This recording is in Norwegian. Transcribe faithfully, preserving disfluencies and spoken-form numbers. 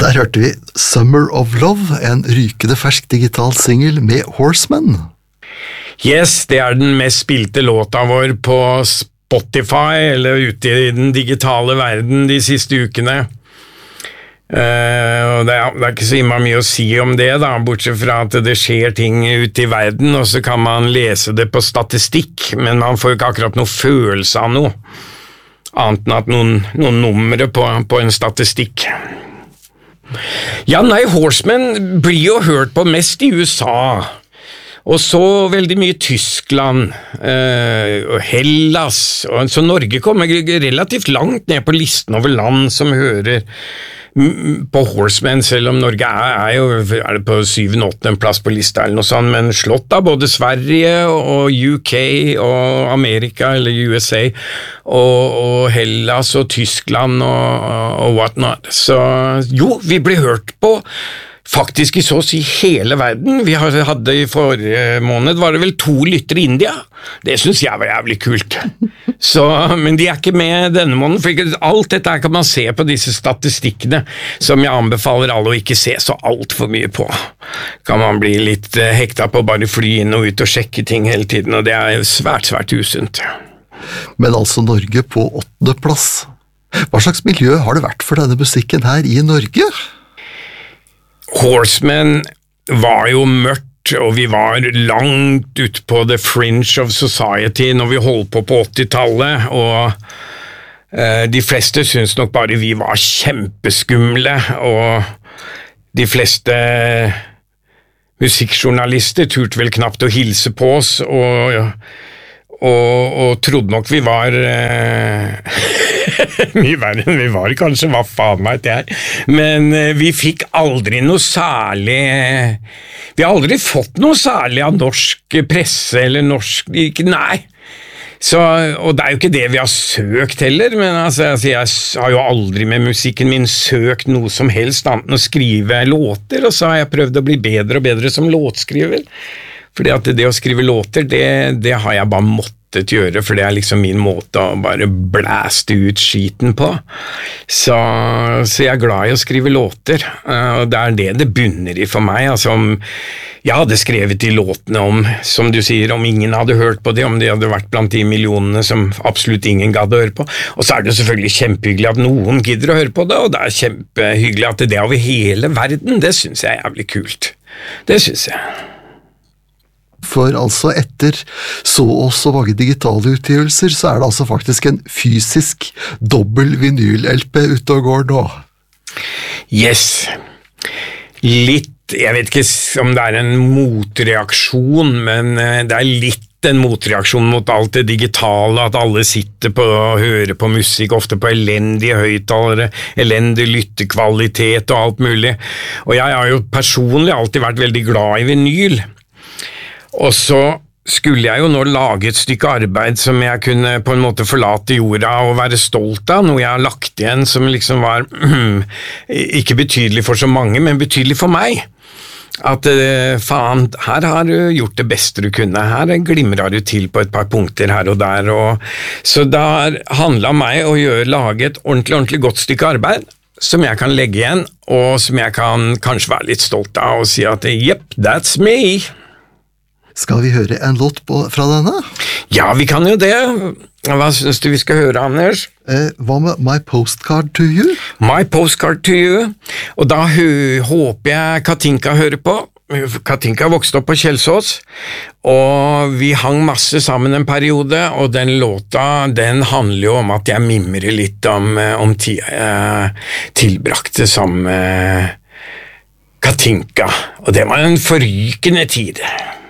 Der hørte vi Summer of Love, en rykende fersk digital single med Horsemen. Yes, det er den mest spilte låta vår på Spotify, eller ute i den digitale verden de siste ukene. Uh, og det er, det er ikke så innmari mye å si om det da, bortsett fra at det skjer ting ute i verden, og så kan man lese det på statistikk, men man får ikke akkurat noe følelse av noe, annet enn at noen, noen numre på, på en statistikk. Ja, nei, Horsemen blir jo hørt på mest i U S A, og så veldig mye Tyskland, uh, og Hellas, og så Norge kommer relativt langt ned på listen over land som hører på Horsemen, selv om Norge er, er jo er det på syvende åttende plass på lista eller noe sånt, men slått av både Sverige og U K og Amerika eller U S A og, og Hellas og Tyskland og, og what not. Så jo, vi blir hørt på faktisk i så å si hele verden. Vi hadde i forrige måned, var det vel to lytter i India. Det synes jeg var jævlig kult. Så, men de er ikke med denne måneden, for alt dette her kan man se på disse statistikkene, som jeg anbefaler alle å ikke se så alt for mye på. Kan man bli litt hekta på å bare fly inn og ut og sjekke ting hele tiden, og det er svært, svært usunt. Men altså Norge på åttende plass. Hva slags miljø har det vært for denne musikken her i Norge? Horsemen var jo mørkt, og vi var langt ut på the fringe of society når vi holdt på på åttitallet, og eh, de fleste syntes nok bare vi var kjempeskumle, og de fleste musikkjournalister turte vel knapt å hilse på oss, og, og, og trodde nok vi var eh, mye verre enn vi var, kanskje, hva faen meg det er. Men eh, vi fikk aldri noe særlig, vi har aldri fått noe særlig av norsk presse, eller norsk, ikke, nei. Så, og det er jo ikke det vi har søkt heller, men altså, altså, jeg har jo aldri med musikken min søkt noe som helst annet enn å skrive låter, og så har jeg prøvd å bli bedre og bedre som låtskriver. Fordi at det å skrive låter, det, det har jeg bare måttet gjøre, for det er liksom min måte å bare blæste ut skiten på. Så, så jeg er glad i å skrive låter, og det er det det bunner i for meg. Altså om jeg hadde skrevet de låtene om, som du sier, om ingen hadde hørt på det, om de hadde vært blant de millionene som absolutt ingen gadd å høre på. Og så er det selvfølgelig kjempehyggelig at noen gidder å høre på det, og det er kjempehyggelig at det er over hele verden. Det synes jeg er jævlig kult. Det synes jeg. For altså etter så og så mange digitale utgivelser, så er det altså faktisk en fysisk dobbel vinyl-L P ute og går nå. Yes. Litt, jeg vet ikke om det er en motreaksjon, men det er litt en motreaksjon mot alt det digitale, at alle sitter på og hører på musikk, ofte på elendige høyttalere, elendig lyttekvalitet og alt mulig. Og jeg har jo personlig alltid vært veldig glad i vinyl. Og så skulle jeg jo nå lage et stykke arbeid som jeg kunne på en måte forlate jorda og være stolt av, noe jeg har lagt igjen som liksom var ikke betydelig for så mange, men betydelig for meg. At faen, her har du gjort det beste du kunne, her glimrer du til på et par punkter her og der, og så da handlet meg å gjøre, lage et ordentlig, ordentlig godt stykke arbeid, som jeg kan legge igjen, og som jeg kan kanskje være litt stolt av og si at yep, that's me. Skal vi høre en låt på, fra denne? Ja, vi kan jo det. Hva synes du vi skal høre, Anders? Eh, hva med My Postcard to You? My Postcard to You. Og da håper jeg Katinka hører på. Katinka vokste opp på Kjelsås, og vi hang masse sammen en periode, og den låta, den handler jo om at jeg mimrer litt om, om tida jeg tilbrakte sammen med Katinka, og det var en forrykende tid.